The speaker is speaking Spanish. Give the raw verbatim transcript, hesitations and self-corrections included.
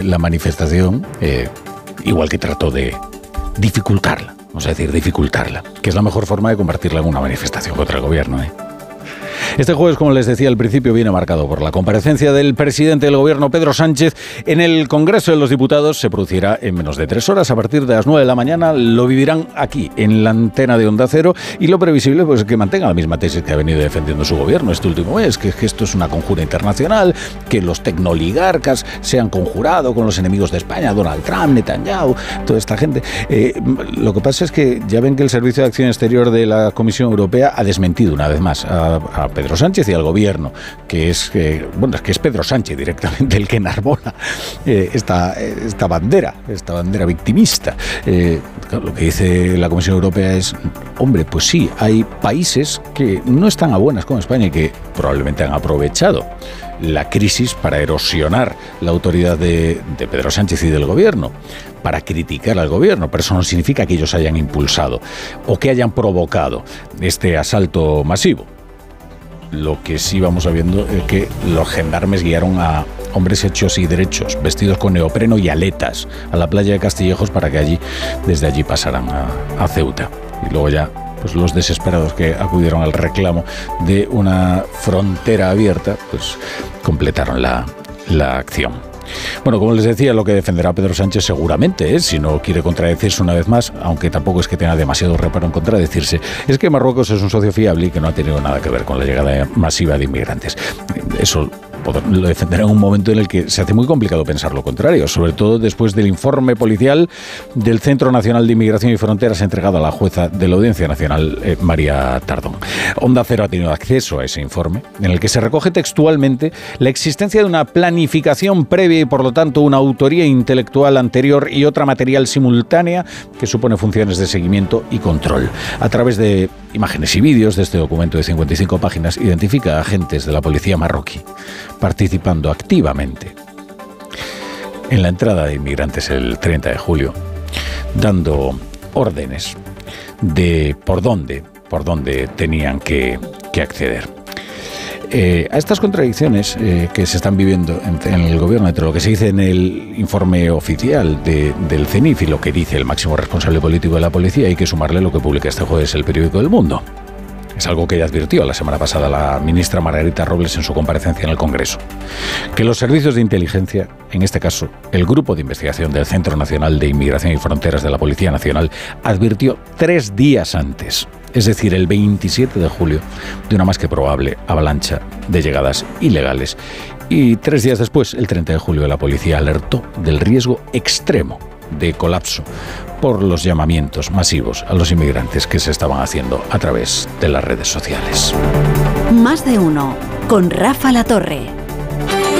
la manifestación, eh, igual que trató de dificultarla, vamos a decir, dificultarla, que es la mejor forma de convertirla en una manifestación contra el gobierno, ¿eh? Este jueves, como les decía al principio, viene marcado por la comparecencia del presidente del gobierno, Pedro Sánchez, en el Congreso de los Diputados. Se producirá en menos de tres horas, a partir de las nueve de la mañana. Lo vivirán aquí, en la antena de Onda Cero, y lo previsible pues, es que mantenga la misma tesis que ha venido defendiendo su gobierno este último mes, que, que esto es una conjura internacional, que los tecnoligarcas se han conjurado con los enemigos de España, Donald Trump, Netanyahu, toda esta gente. Eh, lo que pasa es que ya ven que el Servicio de Acción Exterior de la Comisión Europea ha desmentido una vez más a, a Pedro Sánchez y al gobierno, que es eh, bueno, es que es Pedro Sánchez directamente el que enarbola eh, esta, esta bandera, esta bandera victimista. Eh, lo que dice la Comisión Europea es, hombre, pues sí, hay países que no están a buenas con España y que probablemente han aprovechado la crisis para erosionar la autoridad de, de Pedro Sánchez y del gobierno, para criticar al gobierno, pero eso no significa que ellos hayan impulsado o que hayan provocado este asalto masivo. Lo que sí vamos sabiendo es que los gendarmes guiaron a hombres hechos y derechos, vestidos con neopreno y aletas, a la playa de Castillejos para que allí, desde allí pasaran a, a Ceuta. Y luego ya, pues los desesperados que acudieron al reclamo de una frontera abierta, pues completaron la, la acción. Bueno, como les decía, lo que defenderá Pedro Sánchez seguramente, ¿eh? si no quiere contradecirse una vez más, aunque tampoco es que tenga demasiado reparo en contradecirse, es que Marruecos es un socio fiable y que no ha tenido nada que ver con la llegada masiva de inmigrantes. Eso lo defenderá en un momento en el que se hace muy complicado pensar lo contrario, sobre todo después del informe policial del Centro Nacional de Inmigración y Fronteras entregado a la jueza de la Audiencia Nacional, eh, María Tardón. Onda Cero ha tenido acceso a ese informe, en el que se recoge textualmente la existencia de una planificación previa y, por lo tanto, una autoría intelectual anterior y otra material simultánea que supone funciones de seguimiento y control. A través de imágenes y vídeos de este documento de cincuenta y cinco páginas, identifica a agentes de la policía marroquí participando activamente en la entrada de inmigrantes el treinta de julio, dando órdenes de por dónde, por dónde tenían que, que acceder. Eh, a estas contradicciones eh, que se están viviendo en, en el gobierno, entre lo que se dice en el informe oficial de, del C E N I F y lo que dice el máximo responsable político de la policía, hay que sumarle lo que publica este jueves el periódico El Mundo. Es algo que ya advirtió la semana pasada la ministra Margarita Robles en su comparecencia en el Congreso. Que los servicios de inteligencia, en este caso el Grupo de Investigación del Centro Nacional de Inmigración y Fronteras de la Policía Nacional, advirtió tres días antes, es decir, el veintisiete de julio, de una más que probable avalancha de llegadas ilegales. Y tres días después, el treinta de julio, la policía alertó del riesgo extremo de colapso por los llamamientos masivos a los inmigrantes que se estaban haciendo a través de las redes sociales. Más de uno, con Rafa La Torre.